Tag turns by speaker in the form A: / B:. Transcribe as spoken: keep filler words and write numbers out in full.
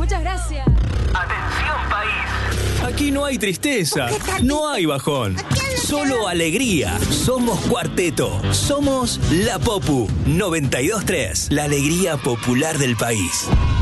A: Muchas gracias.
B: Atención, país.
C: Aquí no hay tristeza, no hay bajón, solo alegría. Somos Cuarteto, somos La Popu noventa y dos tres, la alegría popular del país.